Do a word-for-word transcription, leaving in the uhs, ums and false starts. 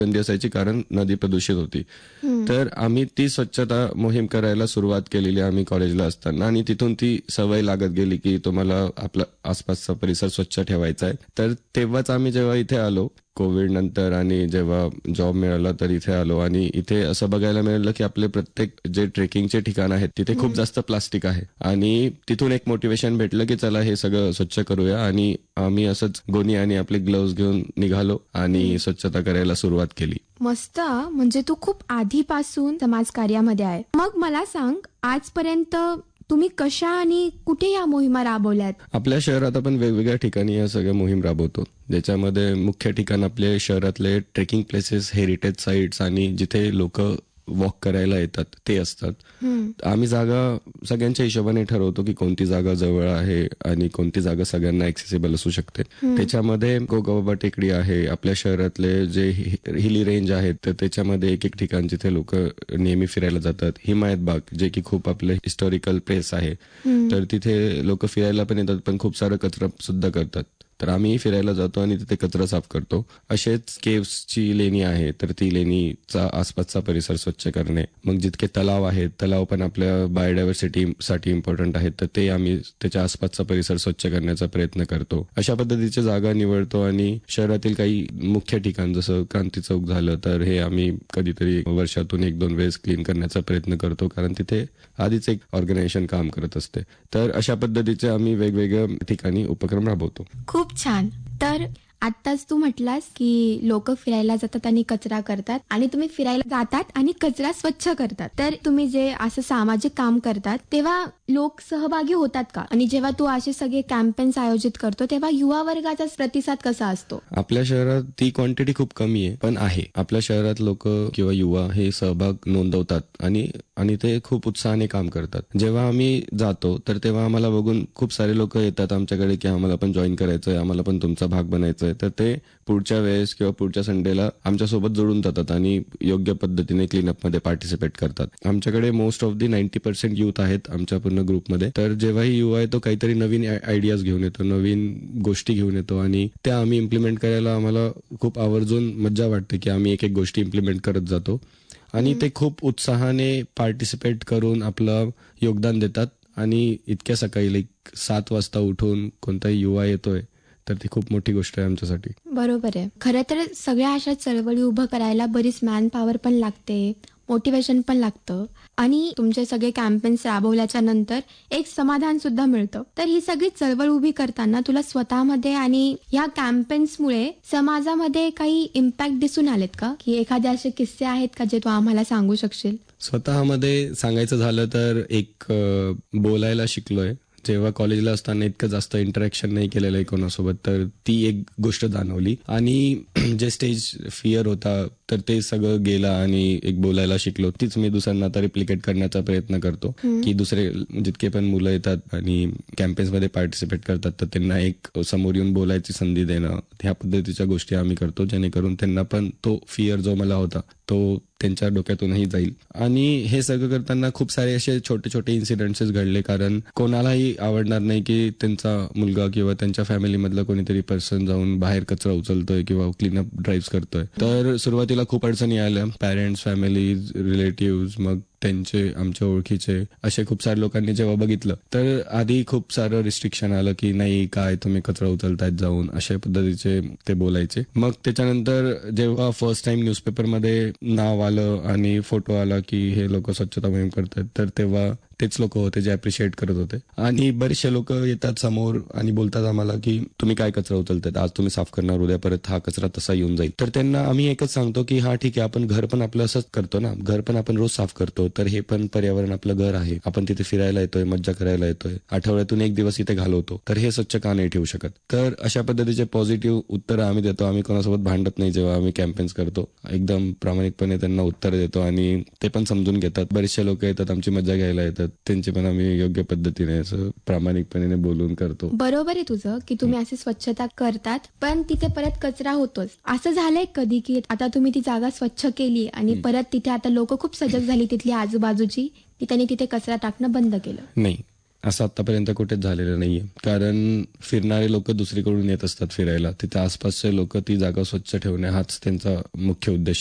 बंदी असायची कारण नदी प्रदूषित होती. तर आम्ही ती स्वच्छता मोहीम करायला सुरुवात केलेली आम्ही कॉलेजला असताना आणि तिथून ती सवय लागत गेली की तुम्हाला आपला आसपासचा परिसर स्वच्छ ठेवायचा आहे. तर तेव्हाच आम्ही जेव्हा इथे आलो कोविड नंतर आणि जेव्हा जॉब मिळाला तर इथे आलो आणि इथे असं बघायला मिळालं की आपले प्रत्येक जे ट्रेकिंगचे ठिकाण आहेत तिथे खूप जास्त प्लास्टिक आहे आणि तिथून एक मोटिवेशन भेटलं की चला हे सगळं स्वच्छ करूया आणि आम्ही असंच गोणी आणि आपले ग्लोव्ह घेऊन निघालो आणि स्वच्छता करायला सुरुवात केली. मस्त. म्हणजे तू खूप आधीपासून समाजकार्यामध्ये आहे. मग मला सांग, आजपर्यंत तुम्ही कशा आणि कुठे या मोहिमा राबवल्यात? आपल्या शहरात आपण वेगवेगळ्या ठिकाणी या सगळ्या मोहीम राबवतो, ज्याच्यामध्ये मुख्य ठिकाण आपले शहरातले ट्रेकिंग प्लेसेस, हेरिटेज साईट्स आणि जिथे लोक वॉक करायला येतात ते असतात. आम्ही जागा सगळ्यांच्या हिशोबाने ठरवतो की कोणती जागा जवळ आहे आणि कोणती जागा सगळ्यांना ऍक्सेसिबल असू शकते. त्याच्यामध्ये गोगाबाबा टेकडी आहे, आपल्या शहरातले जे हिली रेंज आहेत तर त्याच्यामध्ये एक एक ठिकाण जिथे लोक नेहमी फिरायला जातात. हिमायत बाग जे की खूप आपलं हिस्टॉरिकल प्लेस आहे, तर तिथे लोक फिरायला पण येतात पण खूप सारा कचरा सुद्धा करतात. तर आम्ही फिरायला जातो आणि तिथे कचरा साफ करतो. असेच केव्सची लेणी आहे तर ती लेणीचा आसपासचा परिसर स्वच्छ करणे. मग जितके तलाव आहेत, तलाव पण आपल्या बायोडायव्हर्सिटी साठी इम्पॉर्टंट आहेत तर ते आम्ही त्याच्या आसपासचा परिसर स्वच्छ करण्याचा प्रयत्न करतो. अशा पद्धतीची जागा निवडतो आणि शहरातील काही मुख्य ठिकाण जसं क्रांती चौक झालं तर हे आम्ही कधीतरी वर्षातून एक दोन वेळेस क्लीन करण्याचा प्रयत्न करतो कारण तिथे आधीच एक ऑर्गनायझेशन काम करत असते. तर अशा पद्धतीचे आम्ही वेगवेगळ्या ठिकाणी उपक्रम राबवतो. खूप छान. तर आत्ताच तू म्हटलास की लोक फिरायला जातात आणि कचरा करतात आणि तुम्ही फिरायला जातात आणि कचरा स्वच्छ करतात. तर तुम्ही जे असं सामाजिक काम करतात तेव्हा लोक सहभागी होतात का? आणि जेव्हा तू असे सगळे कॅम्पेन्स आयोजित करतो तेव्हा युवा वर्गाचा प्रतिसाद कसा असतो? आपल्या शहरात ती क्वांटिटी खूप कमी आहे पण आहे. आपल्या शहरात लोक किंवा युवा हे सहभाग नोंदवतात आणि आणि ते खूप उत्साहाने काम करतात. जेव्हा आम्ही जातो तर तेव्हा आम्हाला बघून खूप सारे लोक येतात आमच्याकडे की आम्हाला पण जॉईन करायचंय, आम्हाला पण तुमचा भाग बनायचा आहे. तर ते पुढच्या वेळेस किंवा पुढच्या संडेला आमच्यासोबत जोडून जातात आणि योग्य पद्धतीने क्लीनअप मध्ये पार्टिसिपेट करतात. आमच्याकडे most of the ninety percent youth आहेत आमच्या पूर्ण ग्रुपमध्ये. तर जेव्हाही युवा येतो काहीतरी नवीन आयडियाज घेऊन येतो, नवीन गोष्टी घेऊन येतो आणि त्या आम्ही इम्प्लिमेंट करायला आम्हाला खूप आवर्जून मज्जा वाटते की आम्ही एक एक गोष्टी इम्प्लिमेंट करत जातो आणि ते खूप उत्साहाने पार्टिसिपेट करून आपलं योगदान देतात. आणि इतक्या सकाळी लाईक सात वाजता उठून कोणताही युवा येतोय तर ती खूप मोठी गोष्ट आहे आमच्यासाठी. बरोबर आहे. खरं तर सगळ्या अशा चळवळी उभं करायला बरीच मॅन पॉवर पण लागते, मोटिवेशन पण लागतं आणि तुमचे सगळे कॅम्पेन्स राबवल्याच्या नंतर एक समाधान सुद्धा मिळतं. तर ही सगळी चळवळ उभी करताना तुला स्वतःमध्ये आणि ह्या कॅम्पेन्समुळे समाजामध्ये काही इम्पॅक्ट दिसून आलेत का? की एखादे असे किस्से आहेत का जे तू आम्हाला सांगू शकशील? स्वतःमध्ये सांगायचं झालं तर एक बोलायला शिकलोय. जेव्हा कॉलेजला असताना इतकं जास्त इंटरॅक्शन नाही केलेलं आहे कोणासोबत तर ती एक गोष्ट जाणवली आणि जे स्टेज फिअर होता तर ते सगळं गेलं आणि एक बोलायला शिकलो. तीच मी दुसऱ्यांना आता रिप्लिकेट करण्याचा प्रयत्न करतो की दुसरे जितके पण मुलं येतात आणि कॅम्पेन्स मध्ये पार्टिसिपेट करतात तर त्यांना एक समोर येऊन बोलायची संधी देणं, ह्या पद्धतीच्या गोष्टी आम्ही करतो जेणेकरून त्यांना पण तो फिअर जो मला होता तो त्यांच्या डोक्यातूनही जाईल. आणि हे सगळं करताना खूप सारे असे छोटे छोटे इन्सिडेंट्स घडले कारण कोणालाही आवडणार नाही की त्यांचा मुलगा किंवा त्यांच्या फॅमिलीमधला कोणीतरी पर्सन जाऊन बाहेर कचरा उचलतोय किंवा क्लीनअप ड्राईव्ह करतोय. तर सुरुवातीला खूप अडचणी आल्या. पॅरेंट्स, फॅमिलीज, रिलेटिव्ह, मग त्यांचे आमच्या ओळखीचे असे खूप सारे लोकांनी जेव्हा बघितलं तर आधी खूप सारं रिस्ट्रिक्शन आलं की नाही काय तुम्ही कचरा उचलतायत जाऊन, अशा पद्धतीचे ते बोलायचे. मग त्याच्यानंतर जेव्हा फर्स्ट टाइम न्यूजपेपरमध्ये नाव आलं आणि फोटो आला की हे लोक स्वच्छता मोहीम करतात तर तेव्हा तेच लोक होते जे अप्रिशिएट करत होते. आणि बरेचसे लोक येतात समोर आणि बोलतात आम्हाला की तुम्ही काय कचरा उचलतात, आज तुम्ही साफ करणार, उद्या परत हा कचरा तसा येऊन जाईल. तर त्यांना आम्ही एकच सांगतो की हा ठीक आहे, आपण घर पण आपलं असंच करतो ना, घर पण आपण रोज साफ करतो तर हे पण पर्यावरण आपलं घर आहे, आपण तिथे फिरायला येतोय, मज्जा करायला येतोय, आठवड्यातून एक दिवस इथे घालवतो तर हे स्वच्छ का नाही ठेवू शकत. तर अशा पद्धतीचे पॉझिटिव्ह उत्तरं आम्ही देतो. आम्ही कोणासोबत भांडत नाही जेव्हा आम्ही कॅम्पेन्स करतो, एकदम प्रामाणिकपणे त्यांना उत्तर देतो आणि ते पण समजून घेतात. बरेचसे लोक येतात आमची मज्जा घ्यायला येतात, त्यांची पण आम्ही योग्य पद्धतीने असं प्रामाणिकपणे बोलून करतो. बरोबर आहे तुझं की तुम्ही अशी स्वच्छता करतात पण तिथे परत कचरा होतोच. असं झालंय कधी की आता तुम्ही ती जागा स्वच्छ केली आणि परत तिथे आता लोक खूप सजग झाली तिथली आजूबाजूची की त्यांनी तिथे कचरा टाकणं बंद केलं? नाही, असं आतापर्यंत कुठेच झालेलं नाहीये. कारण फिरणारे लोक दुसरीकडून येत असतात फिरायला, तिथे आसपासचे लोक ती जागा स्वच्छ ठेवणे हाच त्यांचा मुख्य उद्देश